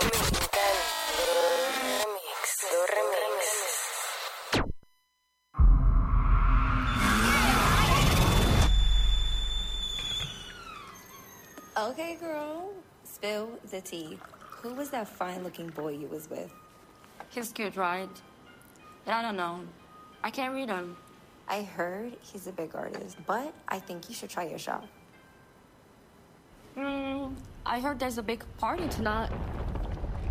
Okay, girl. Spill the tea. Who was that fine-looking boy you was with? He's cute, right? And I don't know. I can't read him. I heard he's a big artist, but I think you should try your shot. I heard there's a big party tonight.